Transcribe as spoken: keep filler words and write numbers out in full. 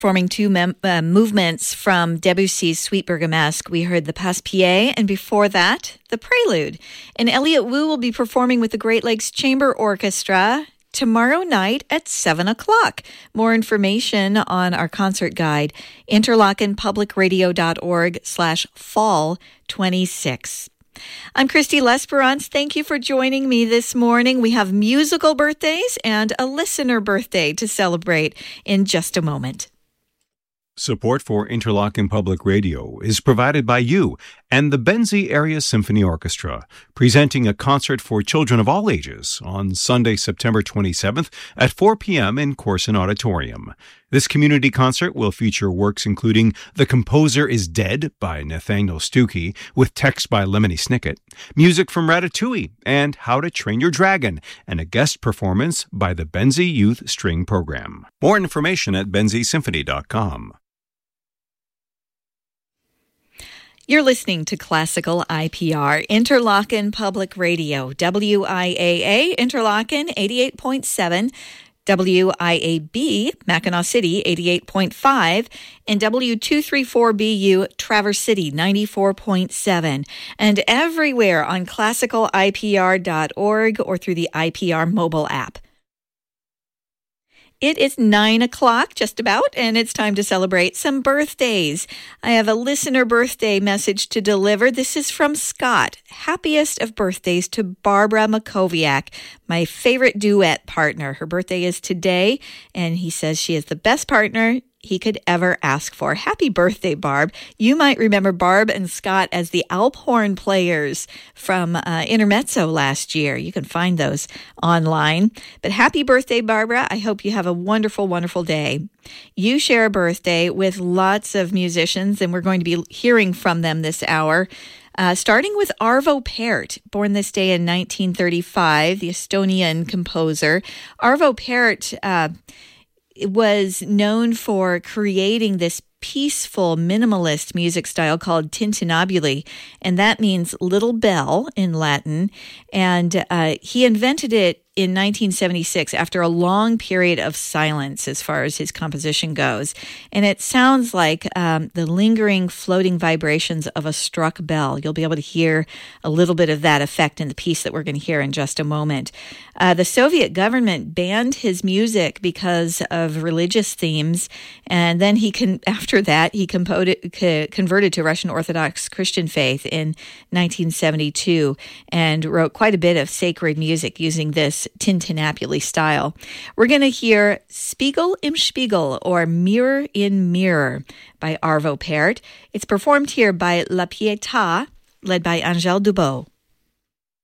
Forming two mem- uh, movements from Debussy's Sweet Bergamasque. We heard the Passe-Pied, and before that, the Prelude. And Elliott Wu will be performing with the Great Lakes Chamber Orchestra tomorrow night at seven o'clock. More information on our concert guide, interlockenpublicradio.org slash fall 26. I'm Christy Lesperance. Thank you for joining me this morning. We have musical birthdays and a listener birthday to celebrate in just a moment. Support for Interlochen Public Radio is provided by you and the Benzie Area Symphony Orchestra, presenting a concert for children of all ages on Sunday, September twenty-seventh at four p.m. in Corson Auditorium. This community concert will feature works including The Composer is Dead by Nathaniel Stuckey, with text by Lemony Snicket, music from Ratatouille, and How to Train Your Dragon, and a guest performance by the Benzie Youth String Program. More information at benzie symphony dot com. You're listening to Classical I P R, Interlochen Public Radio, W I A A, Interlochen eighty-eight point seven, W I A B, Mackinac City eighty-eight point five, and W two thirty-four B U, Traverse City ninety-four point seven, and everywhere on classical I P R dot org or through the I P R mobile app. It is nine o'clock, just about, and it's time to celebrate some birthdays. I have a listener birthday message to deliver. This is from Scott. Happiest of birthdays to Barbara Makoviak, my favorite duet partner. Her birthday is today, and he says she is the best partner he could ever ask for. Happy birthday, Barb. You might remember Barb and Scott as the Alphorn players from uh, Intermezzo last year. You can find those online. But happy birthday, Barbara. I hope you have a wonderful, wonderful day. You share a birthday with lots of musicians, and we're going to be hearing from them this hour. Uh, starting with Arvo Pärt, born this day in nineteen thirty-five, the Estonian composer. Arvo Pärt uh, was known for creating this peaceful minimalist music style called tintinnabuli, and that means little bell in Latin. And uh, he invented it in nineteen seventy-six after a long period of silence as far as his composition goes. And it sounds like um, the lingering, floating vibrations of a struck bell. You'll be able to hear a little bit of that effect in the piece that we're going to hear in just a moment. Uh, the Soviet government banned his music because of religious themes, and then he can, after that, he composed, converted to Russian Orthodox Christian faith in nineteen seventy-two and wrote quite a bit of sacred music using this tintinnabuli style. We're going to hear Spiegel im Spiegel, or Mirror in Mirror, by Arvo Pärt. It's performed here by La Pietà, led by Angèle Dubot.